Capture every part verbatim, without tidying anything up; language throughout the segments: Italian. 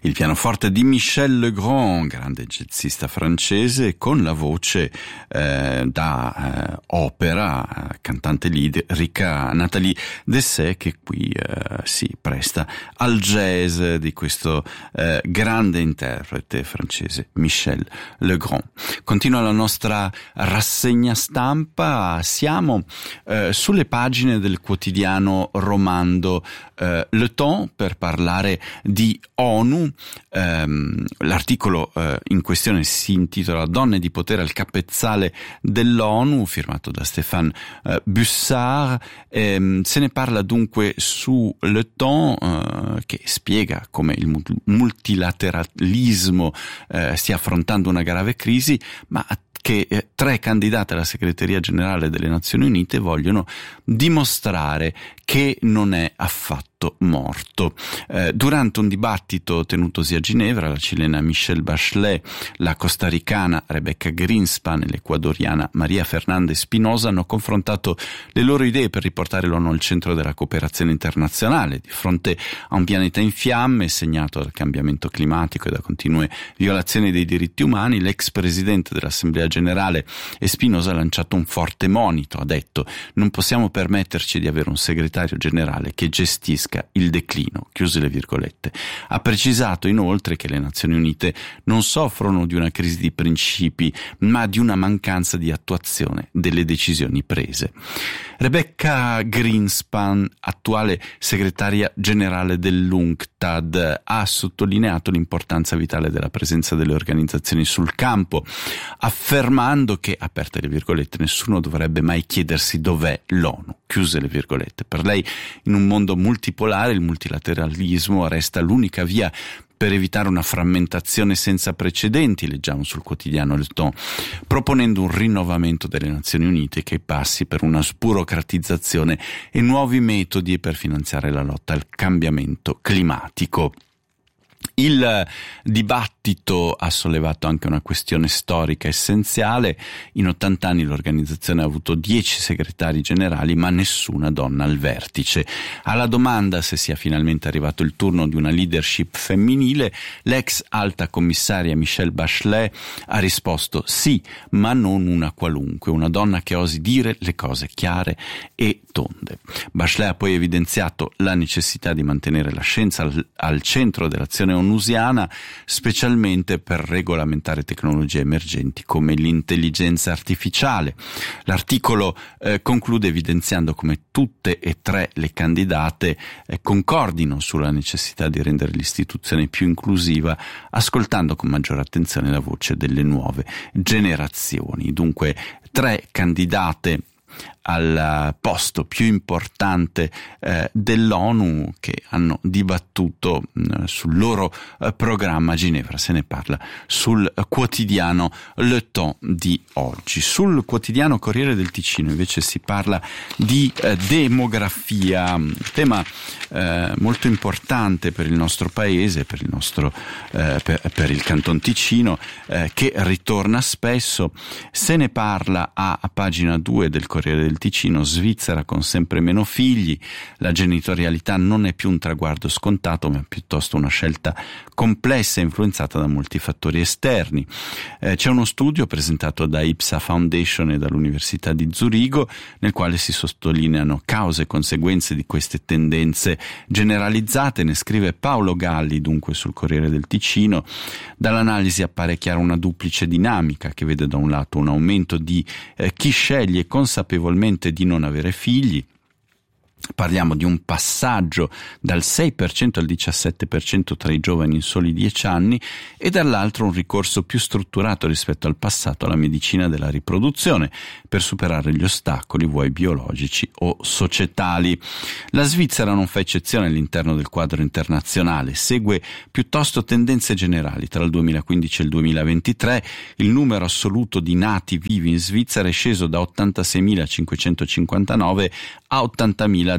il pianoforte di Michel Legrand, grande jazzista francese, con la voce eh, da eh, opera, cantante lirica Nathalie Dessay, che qui eh, si presta al jazz di questo eh, grande interprete francese Michel Legrand. Continua la nostra rassegna stampa, siamo eh, sulle pagine del quotidiano romando eh, Le Temps per parlare di ONU. Um, l'articolo uh, in questione si intitola Donne di potere al capezzale dell'ONU, firmato da Stéphane uh, Bussard. Um, se ne parla dunque su Le Temps, uh, che spiega come il multilateralismo uh, stia affrontando una grave crisi, ma che eh, tre candidate alla segreteria generale delle Nazioni Unite vogliono dimostrare che non è affatto morto. Eh, durante un dibattito tenutosi a Ginevra, la cilena Michelle Bachelet, la costaricana Rebecca Greenspan e l'ecuadoriana Maria Fernanda Espinosa hanno confrontato le loro idee per riportare l'ONU al centro della cooperazione internazionale. Di fronte a un pianeta in fiamme, segnato dal cambiamento climatico e da continue violazioni dei diritti umani, l'ex presidente dell'Assemblea generale Espinosa ha lanciato un forte monito. Ha detto: non possiamo permetterci di avere un segretario generale che gestisca il declino, chiuse le virgolette. Ha precisato inoltre che le Nazioni Unite non soffrono di una crisi di principi, ma di una mancanza di attuazione delle decisioni prese. Rebecca Greenspan, attuale segretaria generale dell'UNCTAD, ha sottolineato l'importanza vitale della presenza delle organizzazioni sul campo, affermando che, aperte le virgolette, nessuno dovrebbe mai chiedersi dov'è l'ONU, chiuse le virgolette. Per lei, in un mondo multipolare, il multilateralismo resta l'unica via per evitare una frammentazione senza precedenti, leggiamo sul quotidiano Le Temps, proponendo un rinnovamento delle Nazioni Unite che passi per una sburocratizzazione e nuovi metodi per finanziare la lotta al cambiamento climatico. Il dibattito ha sollevato anche una questione storica essenziale. In ottanta anni l'organizzazione ha avuto dieci segretari generali, ma nessuna donna al vertice. Alla domanda se sia finalmente arrivato il turno di una leadership femminile, l'ex alta commissaria Michelle Bachelet ha risposto sì, ma non una qualunque, una donna che osi dire le cose chiare e tonde. Bachelet ha poi evidenziato la necessità di mantenere la scienza al, al centro dell'azione onusiana, specialmente per regolamentare tecnologie emergenti come l'intelligenza artificiale. L'articolo eh, conclude evidenziando come tutte e tre le candidate eh, concordino sulla necessità di rendere l'istituzione più inclusiva, ascoltando con maggiore attenzione la voce delle nuove generazioni. Dunque, tre candidate al posto più importante eh, dell'ONU che hanno dibattuto mh, sul loro eh, programma a Ginevra. Se ne parla sul quotidiano Le Temps di oggi. Sul quotidiano Corriere del Ticino invece si parla di eh, demografia, un tema eh, molto importante per il nostro paese, per il nostro eh, per, per il Canton Ticino, eh, che ritorna spesso. Se ne parla a, a pagina due del Corriere del Ticino. Svizzera con sempre meno figli, la genitorialità non è più un traguardo scontato, ma piuttosto una scelta complessa e influenzata da molti fattori esterni. Eh, c'è uno studio presentato da Ipsa Foundation e dall'Università di Zurigo, nel quale si sottolineano cause e conseguenze di queste tendenze generalizzate. Ne scrive Paolo Galli dunque sul Corriere del Ticino. Dall'analisi appare chiara una duplice dinamica che vede da un lato un aumento di eh, chi sceglie consapevolmente di non avere figli. Parliamo di un passaggio dal sei per cento al diciassette per cento tra i giovani in soli dieci anni, e dall'altro un ricorso più strutturato rispetto al passato alla medicina della riproduzione per superare gli ostacoli, vuoi biologici o societali. La Svizzera non fa eccezione all'interno del quadro internazionale, segue piuttosto tendenze generali. Tra il duemilaquindici e il duemilaventitré il numero assoluto di nati vivi in Svizzera è sceso da ottantaseimilacinquecentocinquantanove a ottantamila duemilaventiquattro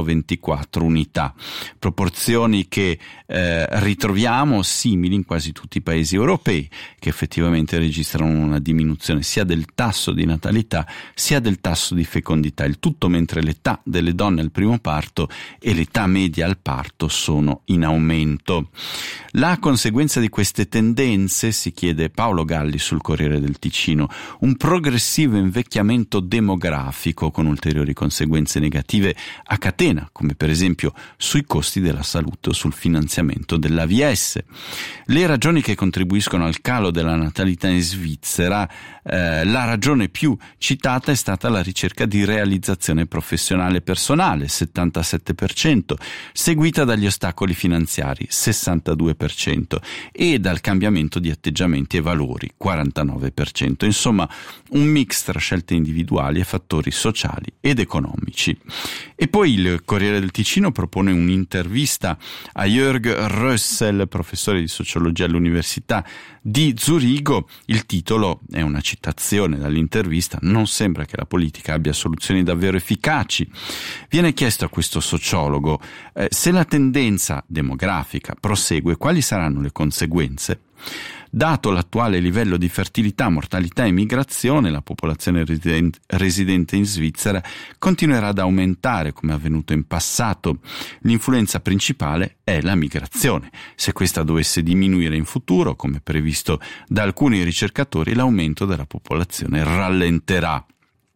unità, proporzioni che eh, ritroviamo simili in quasi tutti i paesi europei, che effettivamente registrano una diminuzione sia del tasso di natalità sia del tasso di fecondità, il tutto mentre l'età delle donne al primo parto e l'età media al parto sono in aumento. La conseguenza di queste tendenze, si chiede Paolo Galli sul Corriere del Ticino, un progressivo invecchiamento demografico con ulteriori conseguenze negative a catena, come per esempio sui costi della salute o sul finanziamento dell'A V S. Le ragioni che contribuiscono al calo della natalità in Svizzera, eh, la ragione più citata è stata la ricerca di realizzazione professionale personale, settantasette per cento, seguita dagli ostacoli finanziari, sessantadue per cento, e dal cambiamento di atteggiamenti e valori, quarantanove per cento. Insomma, un mix tra scelte individuali e fattori sociali ed economici. E poi il Corriere del Ticino propone un'intervista a Jörg Rössel, professore di sociologia all'Università di Zurigo. Il titolo è una citazione dall'intervista: non sembra che la politica abbia soluzioni davvero efficaci. Viene chiesto a questo sociologo eh, se la tendenza demografica prosegue, quali saranno le conseguenze. Dato l'attuale livello di fertilità, mortalità e migrazione, la popolazione residente in Svizzera continuerà ad aumentare come avvenuto in passato. L'influenza principale è la migrazione. Se questa dovesse diminuire in futuro, come previsto da alcuni ricercatori, l'aumento della popolazione rallenterà.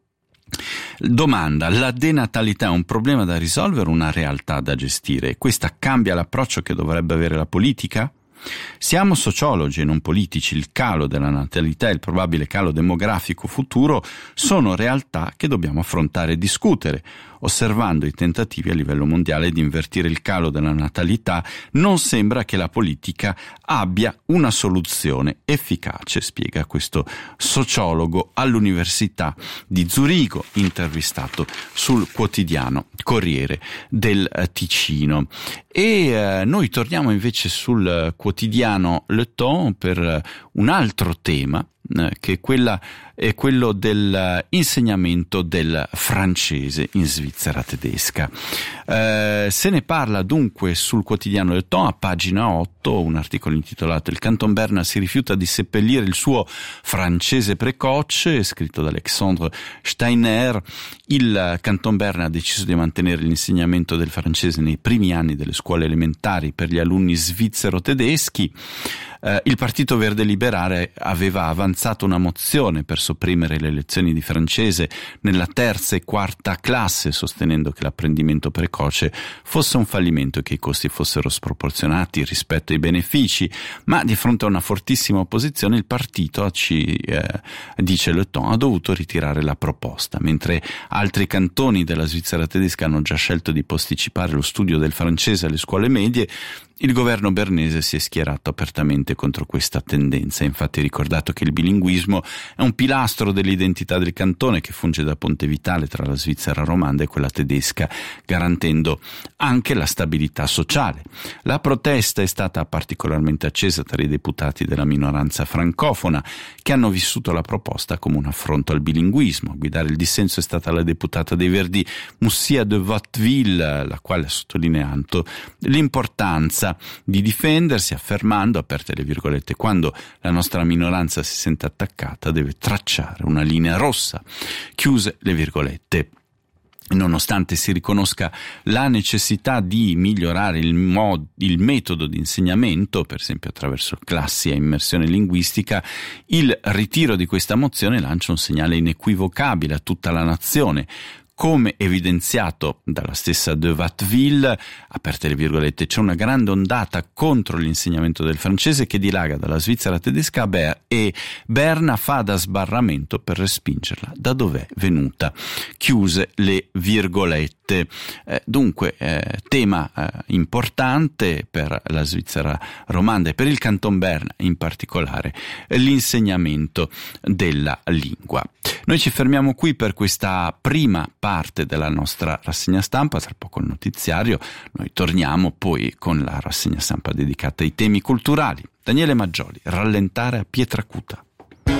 Domanda: la denatalità è un problema da risolvere o una realtà da gestire? Questa cambia l'approccio che dovrebbe avere la politica? Siamo sociologi e non politici. Il calo della natalità e il probabile calo demografico futuro sono realtà che dobbiamo affrontare e discutere. Osservando i tentativi a livello mondiale di invertire il calo della natalità, non sembra che la politica abbia una soluzione efficace, spiega questo sociologo all'Università di Zurigo, intervistato sul quotidiano Corriere del Ticino. E eh, noi torniamo invece sul quotidiano Le Temps per un altro tema, che è, quella, è quello dell'insegnamento del francese in Svizzera tedesca. Eh, se ne parla dunque sul quotidiano Le Temps a pagina otto, un articolo intitolato «Il Canton Berna si rifiuta di seppellire il suo francese precoce», scritto da Alexandre Steiner. Il Canton Berna ha deciso di mantenere l'insegnamento del francese nei primi anni delle scuole elementari per gli alunni svizzero-tedeschi. Eh, il Partito Verde Liberale aveva avanzato una mozione per sopprimere le lezioni di francese nella terza e quarta classe, sostenendo che l'apprendimento precoce fosse un fallimento e che i costi fossero sproporzionati rispetto ai benefici, ma di fronte a una fortissima opposizione il partito, ci eh, dice Le Temps, ha dovuto ritirare la proposta, mentre altri cantoni della Svizzera tedesca hanno già scelto di posticipare lo studio del francese alle scuole medie. Il governo bernese si è schierato apertamente contro questa tendenza. Infatti, ricordato che il bilinguismo è un pilastro dell'identità del cantone che funge da ponte vitale tra la Svizzera romanda e quella tedesca, garantendo anche la stabilità sociale. La protesta è stata particolarmente accesa tra i deputati della minoranza francofona, che hanno vissuto la proposta come un affronto al bilinguismo. A guidare il dissenso è stata la deputata dei Verdi Moussia de Watteville, la quale ha sottolineato l'importanza di difendersi, affermando, aperte le virgolette, quando la nostra minoranza si sente attaccata deve tracciare una linea rossa, chiuse le virgolette. Nonostante si riconosca la necessità di migliorare il, mod, il metodo di insegnamento, per esempio attraverso classi a immersione linguistica, il ritiro di questa mozione lancia un segnale inequivocabile a tutta la nazione. Come evidenziato dalla stessa de Watteville, aperte le virgolette, c'è una grande ondata contro l'insegnamento del francese che dilaga dalla Svizzera tedesca a Ber- e Berna fa da sbarramento per respingerla da dov'è venuta. Chiuse le virgolette. Eh, dunque, eh, tema eh, importante per la Svizzera romanda e per il Canton Berna in particolare, eh, l'insegnamento della lingua. Noi ci fermiamo qui per questa prima parte della nostra rassegna stampa, tra poco il notiziario, noi torniamo poi con la rassegna stampa dedicata ai temi culturali. Daniele Maggioli, Rallentare a Pietracuta.